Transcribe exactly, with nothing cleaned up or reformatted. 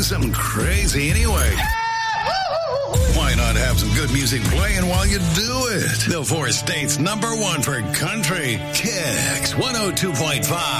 do something crazy anyway. Why not have some good music playing while you do it? The four states number one for country, Kicks one oh two point five.